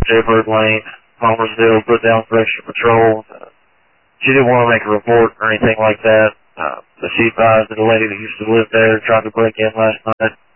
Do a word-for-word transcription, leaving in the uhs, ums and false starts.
Jaybird Lane, Palmersville, put down for extra patrol. Uh, she didn't want to make a report or anything like that. Uh, but she advised that a lady that used to live there tried to break in last night.